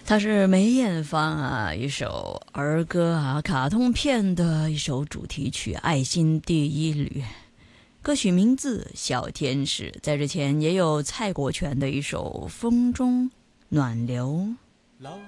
它是梅艳芳啊一首儿歌啊，卡通片的一首主题曲《爱心第一旅》，歌曲名字《小天使》。在之前也有蔡国权的一首《风中暖流》。